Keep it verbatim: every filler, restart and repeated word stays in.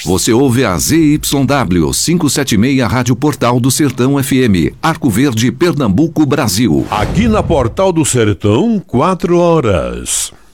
Você ouve a Z Y W quinhentos e setenta e seis Rádio Portal do Sertão F M, Arco Verde, Pernambuco, Brasil. Aqui na Portal do Sertão, quatro horas.